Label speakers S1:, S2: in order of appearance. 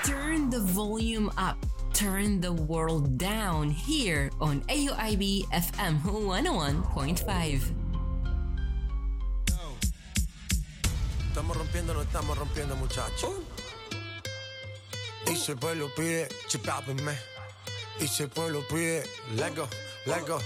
S1: Turn the volume up. Turn the world down here on AUIB FM 101.5.
S2: Estamos rompiendo, no estamos rompiendo, muchachos. Y si el pueblo pide, chipápenme. Y si el pueblo pide, let go, let go.